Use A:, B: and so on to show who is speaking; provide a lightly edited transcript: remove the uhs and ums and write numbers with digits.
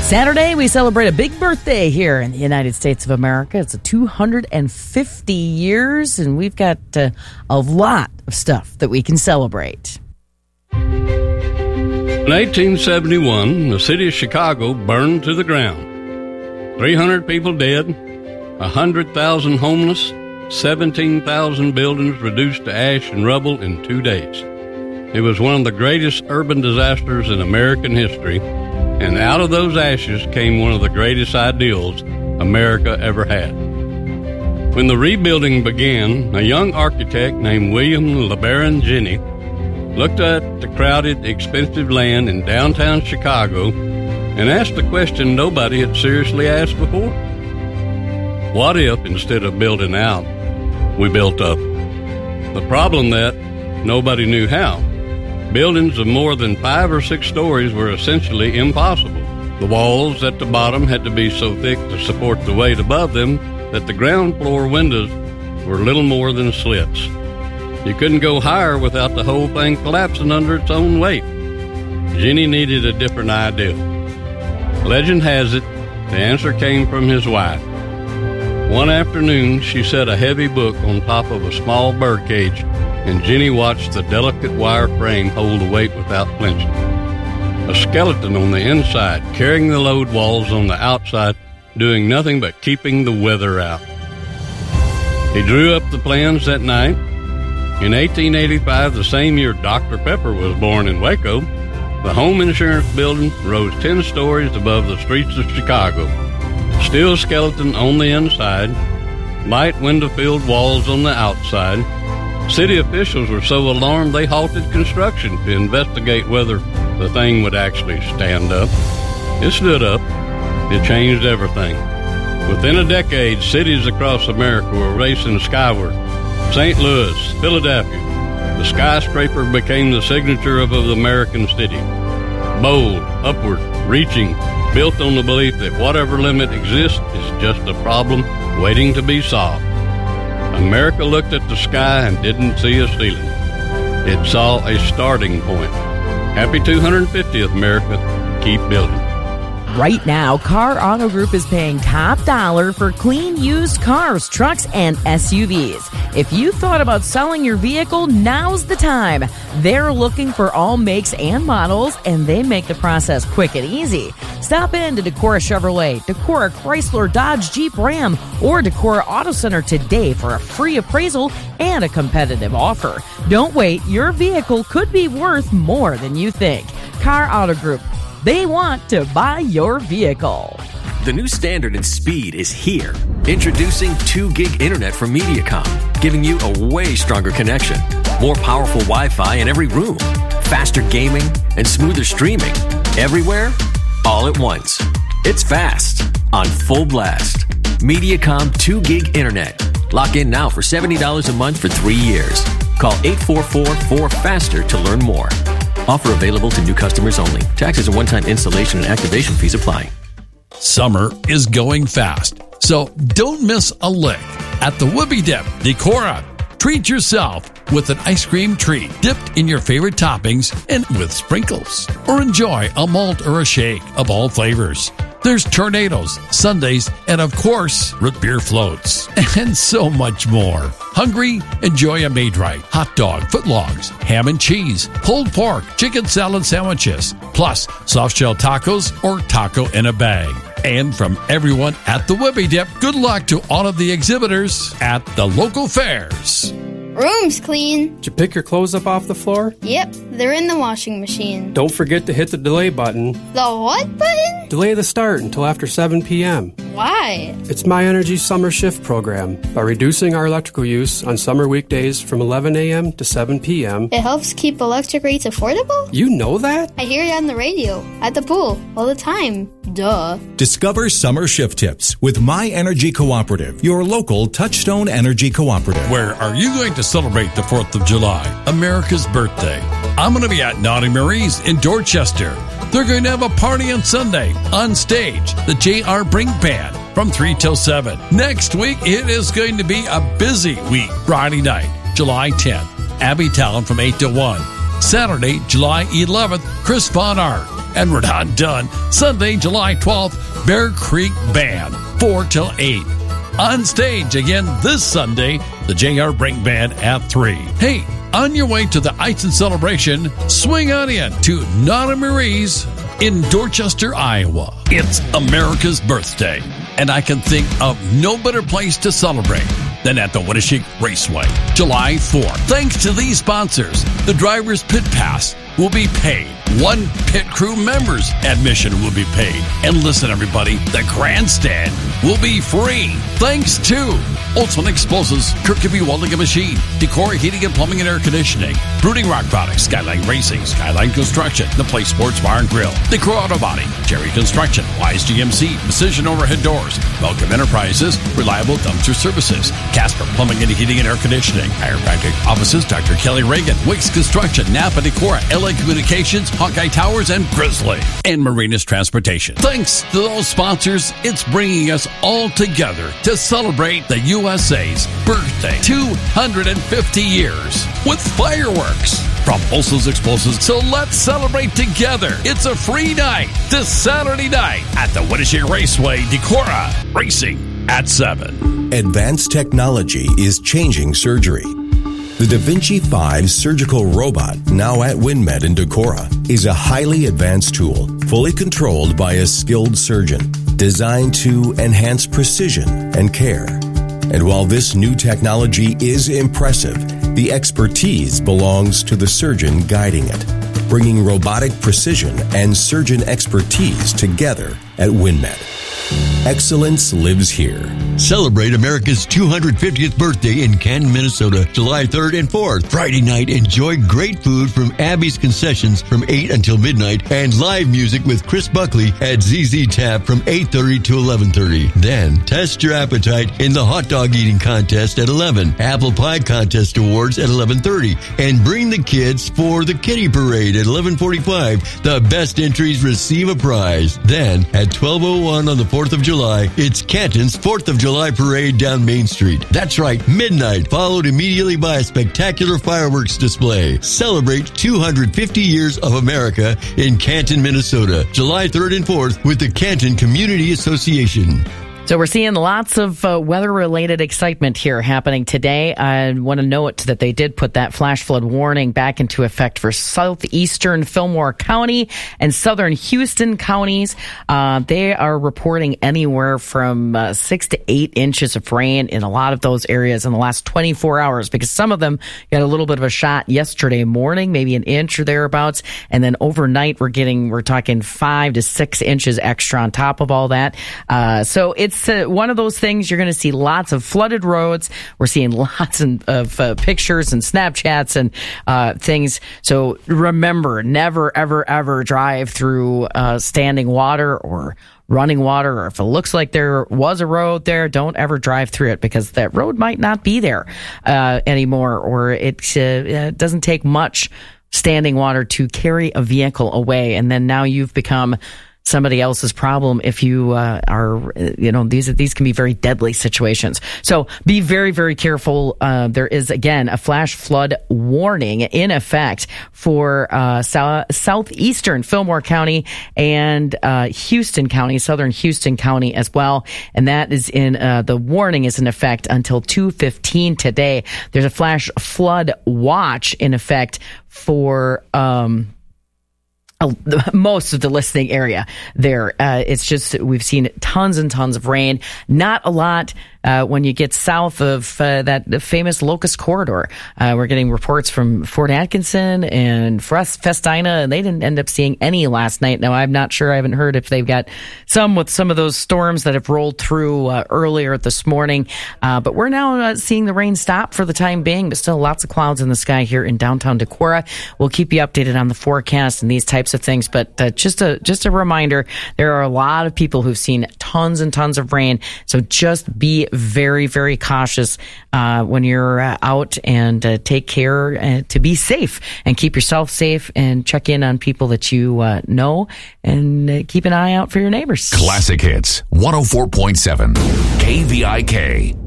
A: Saturday, we celebrate a big birthday here in the United States of America. It's 250 years, and we've got a lot of stuff that we can celebrate.
B: In 1871, the city of Chicago burned to the ground. 300 people dead, 100,000 homeless, 17,000 buildings reduced to ash and rubble in 2 days. It was one of the greatest urban disasters in American history, and out of those ashes came one of the greatest ideals America ever had. When the rebuilding began, a young architect named William LeBaron Jenney looked at the crowded, expensive land in downtown Chicago and asked a question nobody had seriously asked before. What if, instead of building out, we built up? The problem that nobody knew how. Buildings of more than 5 or 6 stories were essentially impossible. The walls at the bottom had to be so thick to support the weight above them that the ground floor windows were little more than slits. You couldn't go higher without the whole thing collapsing under its own weight. Jenney needed a different idea. Legend has it, the answer came from his wife. One afternoon, she set a heavy book on top of a small birdcage, and Jenney watched the delicate wire frame hold the weight without flinching. A skeleton on the inside, carrying the load walls on the outside, doing nothing but keeping the weather out. He drew up the plans that night. In 1885, the same year Dr. Pepper was born in Waco, the home insurance building rose 10 stories above the streets of Chicago. Steel skeleton on the inside, light window-filled walls on the outside. City officials were so alarmed they halted construction to investigate whether the thing would actually stand up. It stood up. It changed everything. Within a decade, cities across America were racing skyward. St. Louis, Philadelphia. The skyscraper became the signature of an American city. Bold, upward, reaching, built on the belief that whatever limit exists is just a problem waiting to be solved. America looked at the sky and didn't see a ceiling. It saw a starting point. Happy 250th, America. Keep building.
A: Right now, Car Auto Group is paying top dollar for clean used cars, trucks, and SUVs. If you thought about selling your vehicle, now's the time. They're looking for all makes and models, and they make the process quick and easy. Stop in to Decorah Chevrolet, Decorah Chrysler, Dodge, Jeep, Ram, or Decorah Auto Center today for a free appraisal and a competitive offer. Don't wait. Your vehicle could be worth more than you think. Car Auto Group. They want to buy your vehicle.
C: The new standard in speed is here. Introducing 2 gig internet from Mediacom, giving you a way stronger connection. More powerful Wi-Fi in every room. Faster gaming and smoother streaming. Everywhere, all at once. It's fast, on full blast. Mediacom 2 gig internet. Lock in now for $70 a month for 3 years. Call 844-4FASTER to learn more. Offer available to new customers only. Taxes and one-time installation and activation fees apply.
D: Summer is going fast, so don't miss a lick at the Whoopie Dip Decorah. Treat yourself with an ice cream treat dipped in your favorite toppings and with sprinkles. Or enjoy a malt or a shake of all flavors. There's tornadoes, sundaes, and of course, root beer floats, and so much more. Hungry? Enjoy a Maid-Rite, hot dog, footlongs, ham and cheese, pulled pork, chicken salad sandwiches, plus soft-shell tacos or taco in a bag. And from everyone at the Whoopie Dip, good luck to all of the exhibitors at the local fairs.
E: Room's clean.
F: Did you pick your clothes up off the floor?
E: Yep, they're in the washing machine.
F: Don't forget to hit the delay button.
E: The what button?
F: Delay the start until after 7 p.m.
E: Why?
F: It's My Energy Summer Shift program. By reducing our electrical use on summer weekdays from 11 a.m. to 7 p.m.
E: It helps keep electric rates affordable?
F: You know that?
E: I hear it on the radio, at the pool, all the time. Duh.
G: Discover summer shift tips with My Energy Cooperative, your local Touchstone Energy Cooperative.
D: Where are you going to celebrate the 4th of July, America's birthday? I'm going to be at Naughty Marie's in Dorchester. They're going to have a party on Sunday on stage, the J.R. Brink Band from 3 till 7. Next week, it is going to be a busy week. Friday night, July 10th, Abbey Town from 8 to 1. Saturday, July 11th, Chris Von Art. And we're not done. Sunday, July 12th, Bear Creek Band, 4 till 8. On stage again this Sunday, the J.R. Brink Band at 3. Hey, on your way to the Ice and Celebration, swing on in to Nana Marie's in Dorchester, Iowa. It's America's birthday, and I can think of no better place to celebrate than at the Winneshiek Raceway, July 4th. Thanks to these sponsors, the driver's pit pass will be paid. One pit crew member's admission will be paid. And listen, everybody, the grandstand will be free. Thanks to Olson Explosives, Kirkby Welding and Machine, Decorah Heating and Plumbing and Air Conditioning, Brooding Rock Products, Skyline Racing, Skyline Construction, The Place Sports Bar and Grill, Decorah Auto Body, Jerry Construction, Wise GMC, Precision Overhead Doors, Welcome Enterprises, Reliable Dumpster Services, Casper Plumbing and Heating and Air Conditioning, Chiropractic Offices, Dr. Kelly Reagan, Wicks Construction, Napa Decorah, LA Communications, Hawkeye Towers, and Grizzly, and Marinas Transportation. Thanks to those sponsors, it's bringing us all together to celebrate the USA's birthday, 250 years, with fireworks from Olson's Explosives. So let's celebrate together. It's a free night this Saturday night at the Winneshiek Raceway, Decorah, racing at 7.
H: Advanced technology is changing surgery. The Da Vinci 5 surgical robot, now at WinMed in Decorah, is a highly advanced tool, fully controlled by a skilled surgeon, designed to enhance precision and care. And while this new technology is impressive, the expertise belongs to the surgeon guiding it, bringing robotic precision and surgeon expertise together at WinMed. Excellence lives here.
I: Celebrate America's 250th birthday in Canton, Minnesota, July 3rd and 4th. Friday night, enjoy great food from Abby's Concessions from 8 until midnight and live music with Chris Buckley at ZZ Tap from 8:30 to 11:30. Then, test your appetite in the hot dog eating contest at 11, apple pie contest awards at 11:30, and bring the kids for the kitty parade at 11:45. The best entries receive a prize. Then, at 12:01 on the 4th of July, it's Canton's 4th of July parade down Main Street. That's right, midnight, followed immediately by a spectacular fireworks display. Celebrate 250 years of America in Canton, Minnesota, July 3rd and 4th with the Canton Community Association.
A: So we're seeing lots of weather-related excitement here happening today. I want to note that they did put that flash flood warning back into effect for southeastern Fillmore County and southern Houston counties. They are reporting anywhere from 6 to 8 inches of rain in a lot of those areas in the last 24 hours, because some of them got a little bit of a shot yesterday morning, maybe an inch or thereabouts, and then overnight we're talking 5 to 6 inches extra on top of all that. So it's one of those things. You're going to see lots of flooded roads. We're seeing lots of pictures and Snapchats and things. So remember, never, ever, ever drive through standing water or running water, or if it looks like there was a road there, don't ever drive through it, because that road might not be there anymore, or it doesn't take much standing water to carry a vehicle away, and then now you've become somebody else's problem if you these can be very deadly situations. So be very, very careful. There is, again, a flash flood warning in effect for southeastern Fillmore County and Houston County, southern Houston County as well. And that is the warning is in effect until 2:15 today. There's a flash flood watch in effect for most of the listening area there. It's just, we've seen tons and tons of rain. Not a lot when you get south of that famous Locust Corridor. We're getting reports from Fort Atkinson and Festina, and they didn't end up seeing any last night. Now, I'm not sure. I haven't heard if they've got some with some of those storms that have rolled through earlier this morning. But we're now seeing the rain stop for the time being, but still lots of clouds in the sky here in downtown Decorah. We'll keep you updated on the forecast and these types of things. But just a reminder, there are a lot of people who've seen tons and tons of rain. So just be very, very cautious when you're out, and take care to be safe and keep yourself safe, and check in on people that you know, and keep an eye out for your neighbors.
J: Classic Hits 104.7 KVIK.